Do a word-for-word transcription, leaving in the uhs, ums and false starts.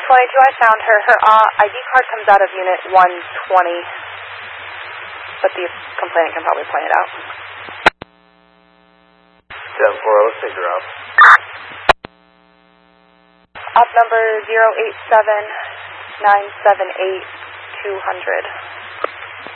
twenty-two, I found her. Her uh, I D card comes out of Unit one twenty, but the complainant can probably point it out. ten four, let's take her up. Op number zero eight seven nine seven eight two hundred.